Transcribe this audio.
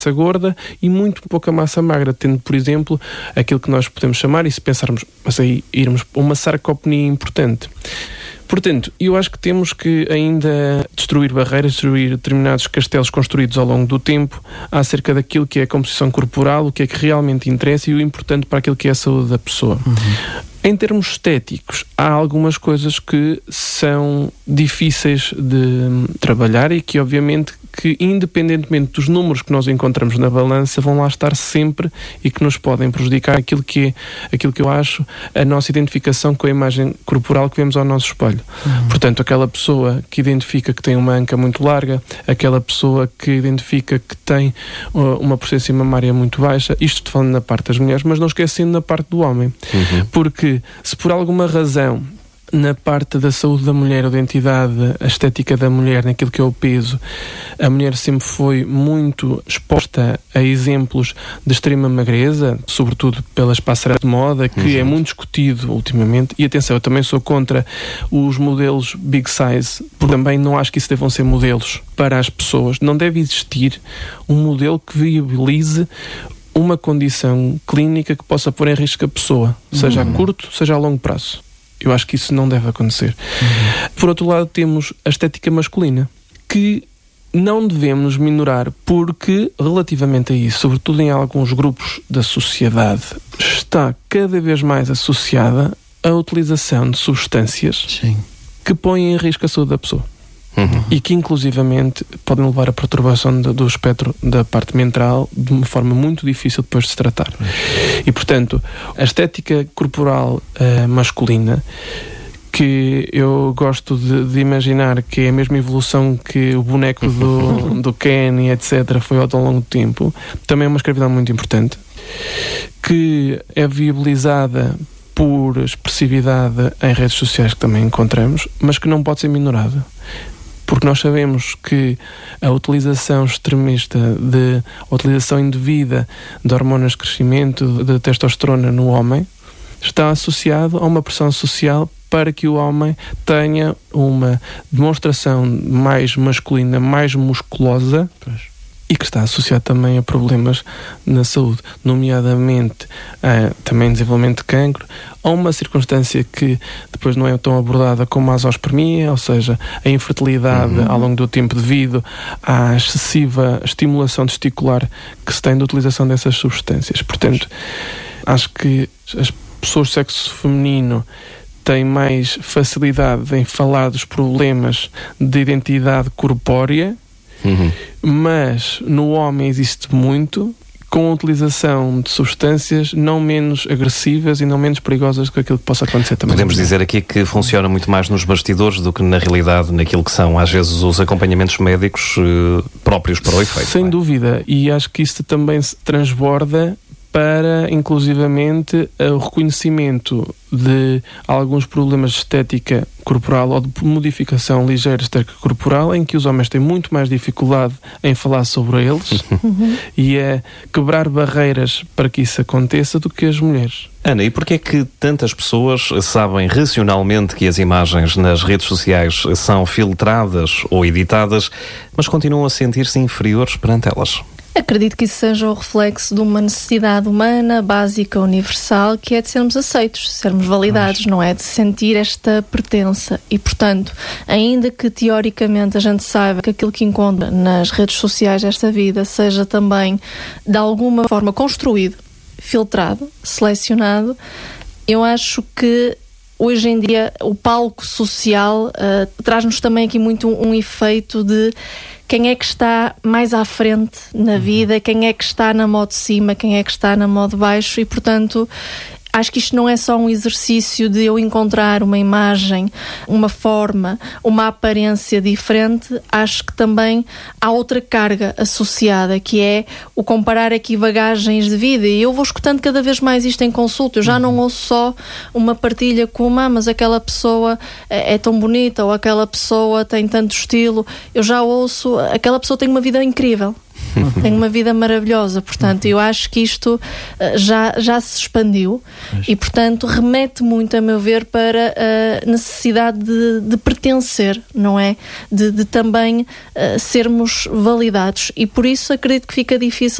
gorda e muito pouca massa magra, tendo, por exemplo, aquilo que nós podemos chamar, e se pensarmos, mas aí irmos uma sarcopenia importante. Portanto, eu acho que temos que ainda destruir barreiras, destruir determinados castelos construídos ao longo do tempo acerca daquilo que é a composição corporal, o que é que realmente interessa e o importante para aquilo que é a saúde da pessoa. Em termos estéticos, há algumas coisas que são difíceis de trabalhar e que, obviamente, que independentemente dos números que nós encontramos na balança, vão lá estar sempre e que nos podem prejudicar aquilo que eu acho a nossa identificação com a imagem corporal que vemos ao nosso espelho. Portanto, aquela pessoa que identifica que tem uma anca muito larga, aquela pessoa que identifica que tem uma potência mamária muito baixa, isto falando na parte das mulheres, mas não esquecendo na parte do homem. Porque se por alguma razão na parte da saúde da mulher, a identidade, a estética da mulher, naquilo que é o peso, a mulher sempre foi muito exposta a exemplos de extrema magreza, sobretudo pelas passarelas de moda, que é muito discutido ultimamente. E atenção, eu também sou contra os modelos big size, porque também não acho que isso devam ser modelos para as pessoas. Não deve existir um modelo que viabilize uma condição clínica que possa pôr em risco a pessoa, seja a curto, seja a longo prazo. Eu acho que isso não deve acontecer. Por outro lado, temos a estética masculina, que não devemos minorar, porque, relativamente a isso, sobretudo em alguns grupos da sociedade, está cada vez mais associada a utilização de substâncias que põem em risco a saúde da pessoa. E que inclusivamente podem levar a perturbação do espectro da parte mental de uma forma muito difícil depois de se tratar. E portanto, a estética corporal masculina, que eu gosto de imaginar que é a mesma evolução que o boneco do Ken e etc. foi ao longo do tempo, também é uma escravidão muito importante, que é viabilizada por expressividade em redes sociais que também encontramos, mas que não pode ser minorada. Porque nós sabemos que a utilização extremista a utilização indevida de hormonas de crescimento, de testosterona no homem, está associado a uma pressão social para que o homem tenha uma demonstração mais masculina, mais musculosa, e que está associado também a problemas na saúde, nomeadamente também desenvolvimento de cancro, a uma circunstância que depois não é tão abordada como a zoospermia, ou seja, a infertilidade ao longo do tempo devido à excessiva estimulação testicular que se tem da utilização dessas substâncias. Portanto, acho que as pessoas do sexo feminino têm mais facilidade em falar dos problemas de identidade corpórea, mas no homem existe muito, com a utilização de substâncias não menos agressivas e não menos perigosas do que aquilo que possa acontecer também. Podemos dizer aqui que funciona muito mais nos bastidores do que na realidade naquilo que são às vezes os acompanhamentos médicos próprios para o efeito. Sem dúvida, e acho que isso também se transborda para, inclusivamente, o reconhecimento de alguns problemas de estética corporal ou de modificação ligeira de estética corporal, em que os homens têm muito mais dificuldade em falar sobre eles e é quebrar barreiras para que isso aconteça do que as mulheres. Ana, e porquê é que tantas pessoas sabem racionalmente que as imagens nas redes sociais são filtradas ou editadas, mas continuam a sentir-se inferiores perante elas? Acredito que isso seja o reflexo de uma necessidade humana, básica, universal, que é de sermos aceitos, sermos validados, não é? De sentir esta pertença. E, portanto, ainda que teoricamente a gente saiba que aquilo que encontra nas redes sociais desta vida seja também, de alguma forma, construído, filtrado, selecionado, eu acho que hoje em dia o palco social traz-nos também aqui muito um efeito de quem é que está mais à frente na vida, quem é que está na modo de cima, quem é que está na modo de baixo e, portanto, acho que isto não é só um exercício de eu encontrar uma imagem, uma forma, uma aparência diferente. Acho que também há outra carga associada, que é o comparar aqui bagagens de vida. E eu vou escutando cada vez mais isto em consulta. Eu já não ouço só uma partilha como, mas aquela pessoa é tão bonita, ou aquela pessoa tem tanto estilo. Eu já ouço, aquela pessoa tem uma vida incrível. Tenho uma vida maravilhosa. Portanto, eu acho que isto já se expandiu e, portanto, remete muito, a meu ver, para a necessidade de pertencer, não é? De também sermos validados. E por isso acredito que fica difícil